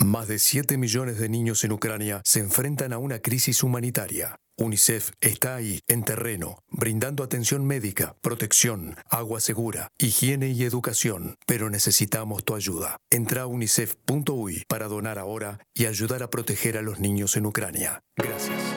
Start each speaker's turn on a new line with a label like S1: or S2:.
S1: Más de 7 millones de niños en Ucrania se enfrentan a una crisis humanitaria. UNICEF está ahí, en terreno, brindando atención médica, protección, agua segura, higiene y educación. Pero necesitamos tu ayuda. Entra a unicef.uy para donar ahora y ayudar a proteger a los niños en Ucrania. Gracias.